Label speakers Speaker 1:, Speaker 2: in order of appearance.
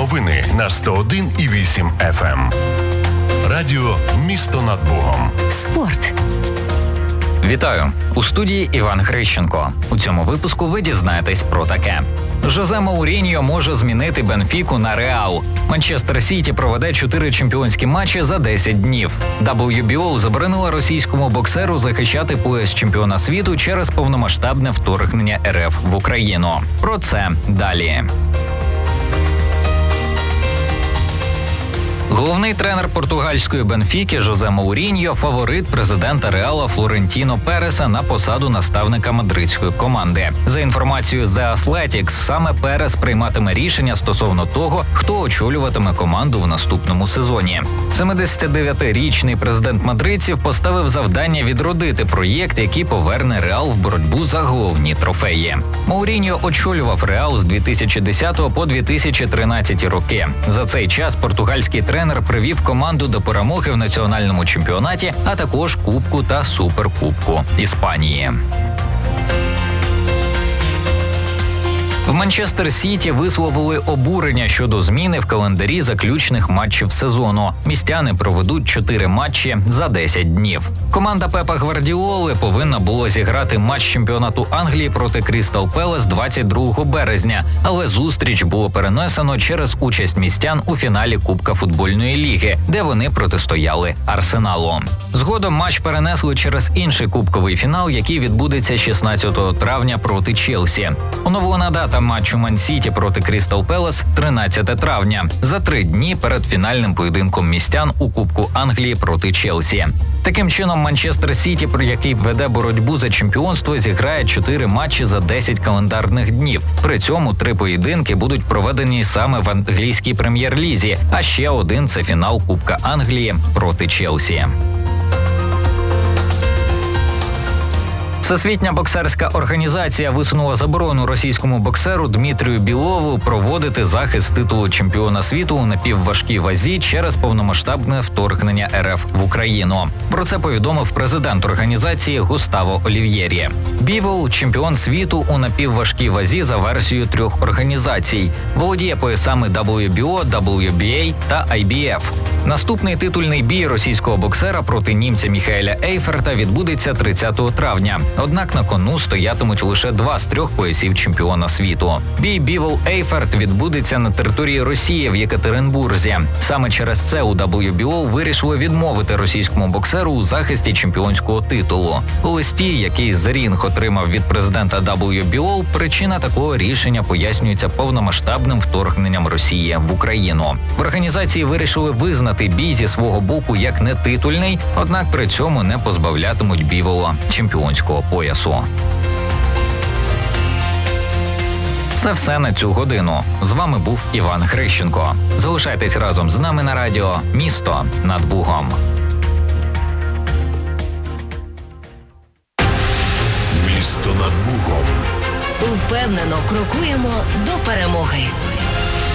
Speaker 1: Новини на 101,8 FM. Радіо «Місто над Богом».
Speaker 2: Спорт.
Speaker 3: Вітаю! У студії Іван Грищенко. У цьому випуску ви дізнаєтесь про таке. Жозе Мауріньо може змінити Бенфіку на Реал. Манчестер Сіті проведе 4 чемпіонські матчі за 10 днів. WBO заборонила російському боксеру захищати пояс чемпіона світу через повномасштабне вторгнення РФ в Україну. Про це далі. Головний тренер португальської Бенфіки Жозе Мауріньо – фаворит президента Реала Флорентіно Переса на посаду наставника мадридської команди. За інформацією The Athletics, саме Перес прийматиме рішення стосовно того, хто очолюватиме команду в наступному сезоні. 79-річний президент мадридців поставив завдання відродити проєкт, який поверне Реал в боротьбу за головні трофеї. Мауріньо очолював Реал з 2010 по 2013 роки. За цей час португальський тренер привів команду до перемоги в національному чемпіонаті, а також Кубку та Суперкубку Іспанії. В Манчестер Сіті висловили обурення щодо зміни в календарі заключних матчів сезону. Містяни проведуть 4 матчі за 10 днів. Команда Пепа Гвардіоли повинна була зіграти матч чемпіонату Англії проти Крістал Пелес 22 березня, але зустріч було перенесено через участь містян у фіналі Кубка футбольної ліги, де вони протистояли Арсеналу. Згодом матч перенесли через інший кубковий фінал, який відбудеться 16 травня проти Челсі. Оновлена дата матчу Ман-Сіті проти Крістал Пелес – 13 травня, за 3 дні перед фінальним поєдинком містян у Кубку Англії проти Челсі. Таким чином, Манчестер Сіті, який веде боротьбу за чемпіонство, зіграє 4 матчі за 10 календарних днів. При цьому 3 поєдинки будуть проведені саме в англійській прем'єр-лізі, а ще один – це фінал Кубка Англії проти Челсі. Всесвітня боксерська організація висунула заборону російському боксеру Дмитрію Білову проводити захист титулу чемпіона світу у напівважкій вазі через повномасштабне вторгнення РФ в Україну. Про це повідомив президент організації Густаво Олів'єрі. Бівол – чемпіон світу у напівважкій вазі за версією 3 організацій. Володіє поясами WBO, WBA та IBF. Наступний титульний бій російського боксера проти німця Міхаеля Ейферта відбудеться 30 травня. Однак на кону стоятимуть лише 2 з 3 поясів чемпіона світу. Бій Бівол-Ейферт відбудеться на території Росії в Єкатеринбурзі. Саме через це у WBO вирішили відмовити російському боксеру у захисті чемпіонського титулу. У листі, який Зарінг отримав від президента WBO, причина такого рішення пояснюється повномасштабним вторгненням Росії в Україну. В організації вирішили визнати бій зі свого боку як нетитульний, однак при цьому не позбавлятимуть Бівола чемпіонського поясу. Це все на цю годину. З вами був Іван Грищенко. Залишайтесь разом з нами на радіо «Місто над Богом».
Speaker 1: Місто над Богом.
Speaker 2: Впевнено крокуємо до перемоги.